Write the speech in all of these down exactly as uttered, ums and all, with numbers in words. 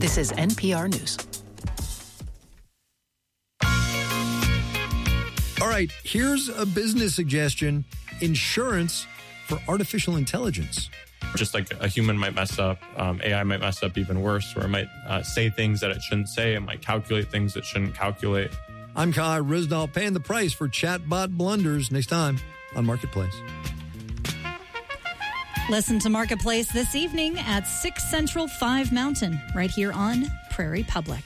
This is N P R News. All right, here's a business suggestion: insurance for artificial intelligence. Just like a human might mess up, um, A I might mess up even worse, or it might uh, say things that it shouldn't say. It might calculate things it shouldn't calculate. I'm Kai Risdall, paying the price for chatbot blunders. Next time on Marketplace. Listen to Marketplace this evening at six Central, five Mountain, right here on Prairie Public.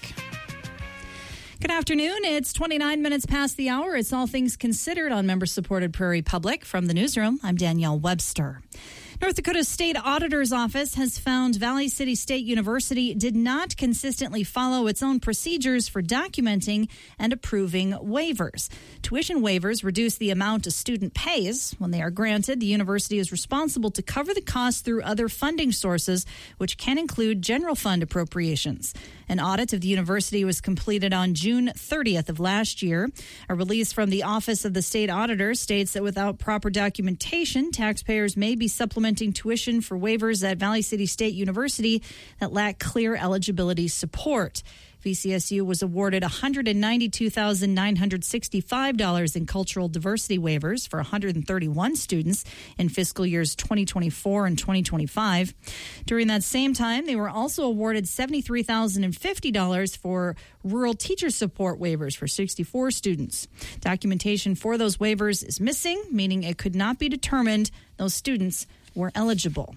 Good afternoon. It's twenty-nine minutes past the hour. It's All Things Considered on member-supported Prairie Public. From the newsroom, I'm Danielle Webster. North Dakota State Auditor's Office has found Valley City State University did not consistently follow its own procedures for documenting and approving waivers. Tuition waivers reduce the amount a student pays. When they are granted, the university is responsible to cover the cost through other funding sources, which can include general fund appropriations. An audit of the university was completed on June thirtieth of last year. A release from the Office of the State Auditor states that without proper documentation, taxpayers may be supplementing tuition for waivers at Valley City State University that lack clear eligibility support. V C S U was awarded one hundred ninety-two thousand nine hundred sixty-five dollars in cultural diversity waivers for one hundred thirty-one students in fiscal years twenty twenty-four and twenty twenty-five. During that same time, they were also awarded seventy-three thousand fifty dollars for rural teacher support waivers for sixty-four students. Documentation for those waivers is missing, meaning it could not be determined those students were eligible.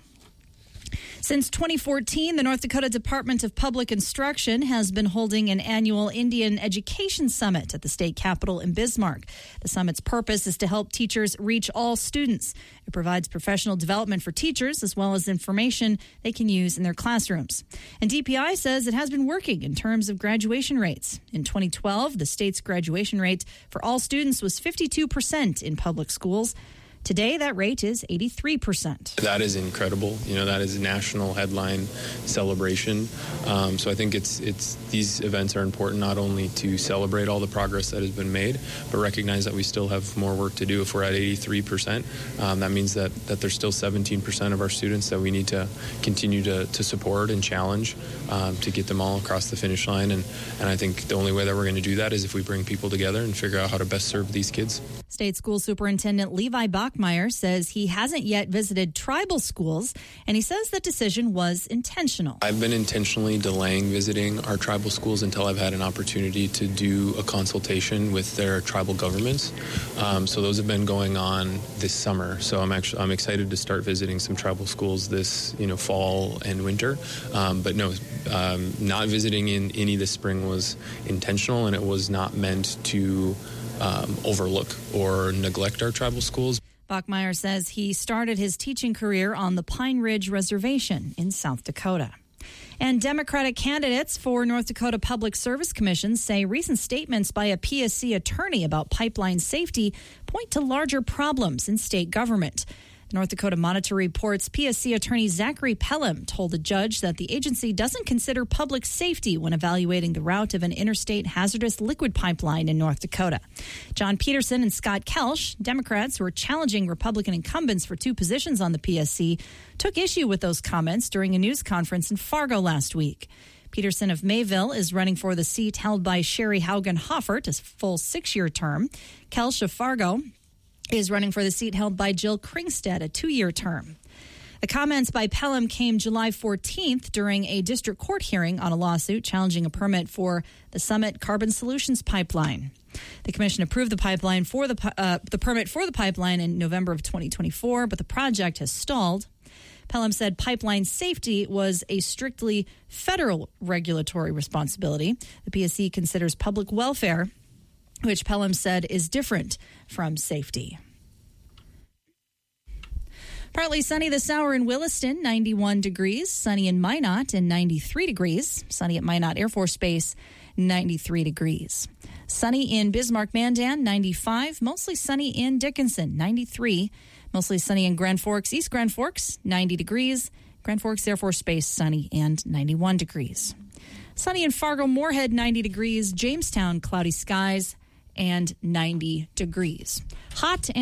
Since twenty fourteen, the North Dakota Department of Public Instruction has been holding an annual Indian Education Summit at the state capitol in Bismarck. The summit's purpose is to help teachers reach all students. It provides professional development for teachers as well as information they can use in their classrooms. And D P I says it has been working in terms of graduation rates. In twenty twelve, the state's graduation rate for all students was fifty-two percent in public schools. Today, that rate is eighty-three percent. That is incredible. You know, that is a national headline celebration. Um, so I think it's it's these events are important not only to celebrate all the progress that has been made, but recognize that we still have more work to do. If we're at eighty-three percent, um, that means that, that there's still seventeen percent of our students that we need to continue to, to support and challenge um, to get them all across the finish line. And, and I think the only way that we're going to do that is if we bring people together and figure out how to best serve these kids. State School Superintendent Levi Bachmeyer says he hasn't yet visited tribal schools, and he says the decision was intentional. I've been intentionally delaying visiting our tribal schools until I've had an opportunity to do a consultation with their tribal governments. Um, so those have been going on this summer. So I'm actually I'm excited to start visiting some tribal schools this you know fall and winter. Um, but no, um, not visiting in any this spring was intentional, and it was not meant to Um, overlook or neglect our tribal schools. Bachmeyer says he started his teaching career on the Pine Ridge Reservation in South Dakota. And Democratic candidates for North Dakota Public Service Commission say recent statements by a P S C attorney about pipeline safety point to larger problems in state government. The North Dakota Monitor reports P S C attorney Zachary Pelham told a judge that the agency doesn't consider public safety when evaluating the route of an interstate hazardous liquid pipeline in North Dakota. John Peterson and Scott Kelsch, Democrats who are challenging Republican incumbents for two positions on the P S C, took issue with those comments during a news conference in Fargo last week. Peterson of Mayville is running for the seat held by Sherry Haugen Hoffert, a full six-year term. Kelsch of Fargo is running for the seat held by Jill Kringstead, a two-year term. The comments by Pelham came July fourteenth during a district court hearing on a lawsuit challenging a permit for the Summit Carbon Solutions pipeline. The commission approved the pipeline for the uh, the permit for the pipeline in November of twenty twenty-four, but the project has stalled. Pelham said pipeline safety was a strictly federal regulatory responsibility. The P S C considers public welfare, which Pelham said is different from safety. Partly sunny this hour in Williston, ninety-one degrees. Sunny in Minot and ninety-three degrees. Sunny at Minot Air Force Base, ninety-three degrees. Sunny in Bismarck-Mandan, ninety-five. Mostly sunny in Dickinson, ninety-three. Mostly sunny in Grand Forks, East Grand Forks, ninety degrees. Grand Forks Air Force Base, sunny and ninety-one degrees. Sunny in Fargo-Moorhead, ninety degrees. Jamestown, cloudy skies and ninety degrees. Hot and